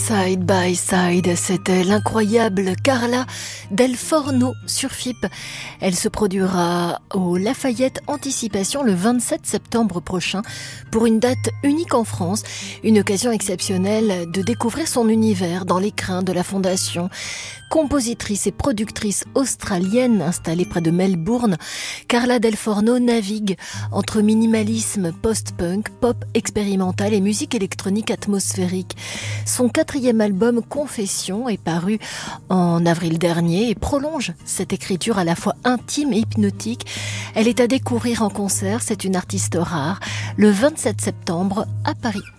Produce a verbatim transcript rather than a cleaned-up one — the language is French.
Side by Side, c'était l'incroyable Carla Del Forno sur F I P. Elle se produira au Lafayette Anticipation le vingt-sept septembre prochain pour une date unique en France, une occasion exceptionnelle de découvrir son univers dans l'écrin de la fondation. Compositrice et productrice australienne installée près de Melbourne, Carla Del Forno navigue entre minimalisme, post-punk, pop expérimental et musique électronique atmosphérique. Son quatrième album Confession est paru en avril dernier et prolonge cette écriture à la fois intime et hypnotique. Elle est à découvrir en concert, c'est une artiste rare, le vingt-sept septembre à Paris.